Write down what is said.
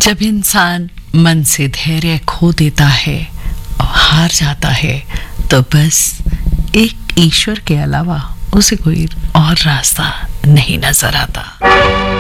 जब इंसान मन से धैर्य खो देता है और हार जाता है तो बस एक ईश्वर के अलावा उसे कोई और रास्ता नहीं नजर आता।